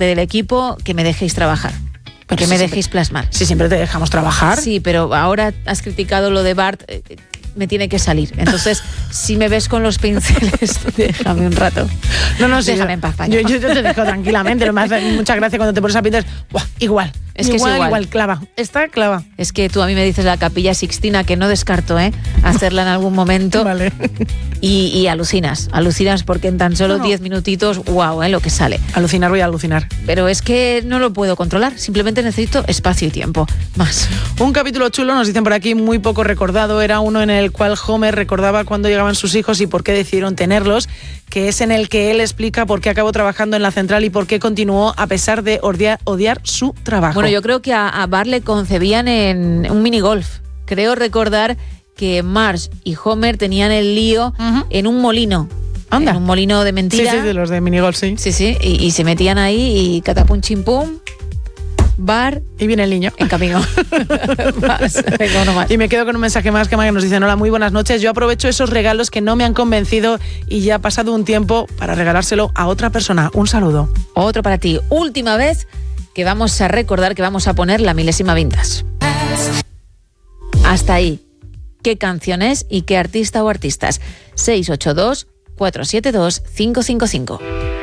parte del equipo, que me dejéis trabajar. Que me dejéis plasmar. Sí, siempre te dejamos trabajar. Sí, pero ahora has criticado lo de Bart, me tiene que salir. Entonces, si me ves con los pinceles, déjame un rato. No, sí, déjame en paz. Yo te dejo tranquilamente, no me hace mucha gracia cuando te pones a pintar. Igual. Es que igual, clava. Está clava. Es que tú a mí me dices la Capilla Sixtina, que no descarto, hacerla en algún momento. Vale. Y alucinas porque en tan solo 10 minutitos, wow, lo que sale. Alucinar, voy a alucinar. Pero es que no lo puedo controlar, simplemente necesito espacio y tiempo, más. Un capítulo chulo, nos dicen por aquí, muy poco recordado, era uno en el cual Homer recordaba cuándo llegaban sus hijos y por qué decidieron tenerlos, que es en el que él explica por qué acabó trabajando en la central y por qué continuó a pesar de odiar su trabajo. Bueno, yo creo que a Bart le concebían en un minigolf. Creo recordar que Marge y Homer tenían el lío en un molino. Anda. En un molino de mentira. Sí, de los de minigolf, sí. Sí, y se metían ahí y catapum chimpum. Bar y viene el niño en camino. Venga, uno más. Y me quedo con un mensaje más que nos dicen: hola, muy buenas noches, yo aprovecho esos regalos que no me han convencido y ya ha pasado un tiempo para regalárselo a otra persona. Un saludo. Otro para ti. Última vez que vamos a recordar, que vamos a poner la milésima vintage. Hasta ahí. ¿Qué canción es y qué artista o artistas? 682 472 555.